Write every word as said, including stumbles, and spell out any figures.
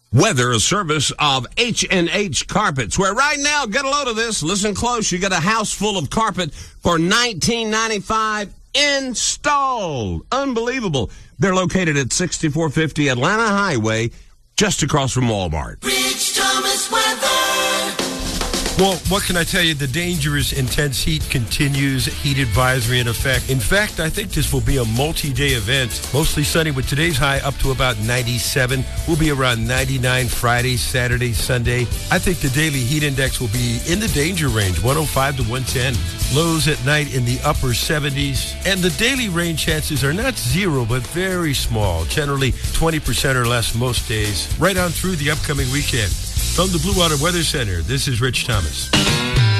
Weather, a service of H and H Carpets, where right now, get a load of this, listen close, you get a house full of carpet for nineteen ninety-five dollars installed. Unbelievable. They're located at sixty-four fifty Atlanta Highway, just across from Walmart. Rich Thomas weather. Well, what can I tell you? The dangerous intense heat continues. Heat advisory in effect. In fact, I think this will be a multi-day event. Mostly sunny with today's high up to about ninety-seven. We'll be around ninety-nine Friday, Saturday, Sunday. I think the daily heat index will be in the danger range, one oh five to one ten. Lows at night in the upper seventies. And the daily rain chances are not zero, but very small. Generally twenty percent or less most days. Right on through the upcoming weekend. From the Blue Water Weather Center, this is Rich Thomas.